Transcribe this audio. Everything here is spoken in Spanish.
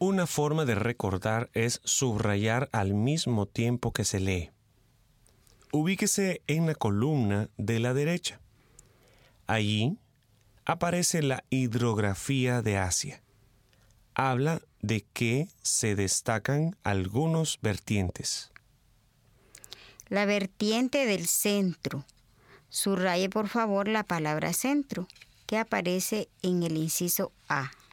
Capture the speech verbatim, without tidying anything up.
Una forma de recordar es subrayar al mismo tiempo que se lee. Ubíquese en la columna de la derecha. Allí aparece la hidrografía de Asia. Habla de que se destacan algunos vertientes. La vertiente del centro. Subraye por favor la palabra centro, que aparece en el inciso A.